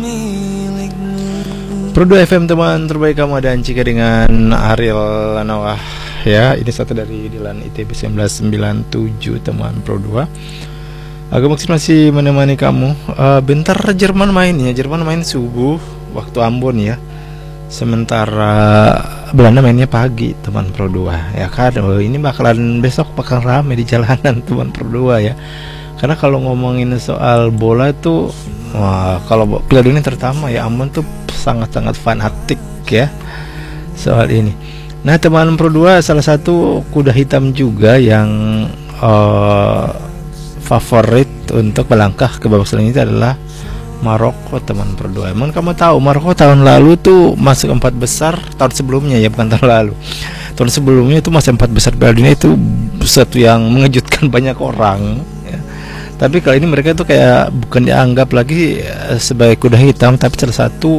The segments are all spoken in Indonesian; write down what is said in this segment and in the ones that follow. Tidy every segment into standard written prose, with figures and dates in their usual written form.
Pro 2 FM teman terbaik kamu dan Cika dengan Ariel Nawah ya. Ini satu dari Dilan ITB 1997 teman Pro 2. Agak masih menemani kamu. Bentar Jerman main subuh waktu Ambon ya. Sementara Belanda mainnya pagi teman Pro 2 ya kan. Ini besok bakal rame di jalanan teman Pro 2 ya. Karena kalau ngomongin soal bola itu kalau Piala Dunia terutama ya, Ambon tuh sangat-sangat fanatik ya soal ini. Nah teman Pro 2, salah satu kuda hitam juga yang favorit untuk melangkah ke babak selanjutnya adalah Maroko teman Pro 2. Emang kamu tahu Maroko tahun lalu tuh masuk 4 besar, tahun sebelumnya ya, bukan tahun lalu, tahun sebelumnya itu masuk 4 besar Piala Dunia. Itu sesuatu yang mengejutkan banyak orang ya. Tapi kali ini mereka tuh kayak bukan dianggap lagi sebagai kuda hitam, tapi salah satu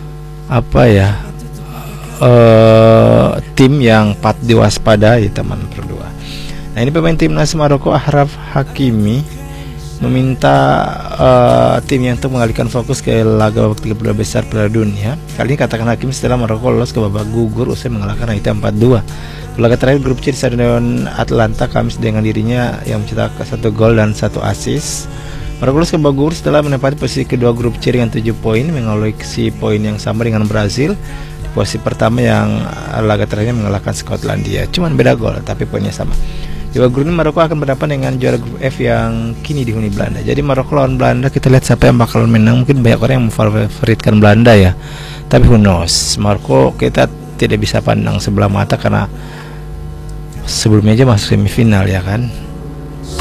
tim yang patut diwaspadai teman Pro 2. Nah ini pemain timnas Maroko Achraf Hakimi meminta tim yang untuk mengalihkan fokus ke laga babak 32 besar Piala Dunia. Kali ini katakan Hakimi setelah Maroko lolos ke babak gugur usai mengalahkan Haiti 4-2. Laga terakhir grup C di Stadion Atlanta Kamis dengan dirinya yang mencetak 1 gol dan 1 assist. Maroko lolos ke babak gugur setelah menempati posisi kedua grup C dengan 7 poin, mengoleksi poin yang sama dengan Brazil di posisi pertama yang laga terakhirnya mengalahkan Skotlandia. Cuman beda gol tapi poinnya sama. Di babak grup ini Maroko akan berhadapan dengan juara grup F yang kini dihuni Belanda. Jadi Maroko lawan Belanda, kita lihat siapa yang bakal menang. Mungkin banyak orang yang memfavoritkan Belanda ya, tapi who knows. Maroko kita tidak bisa pandang sebelah mata karena sebelumnya aja masuk semifinal ya kan.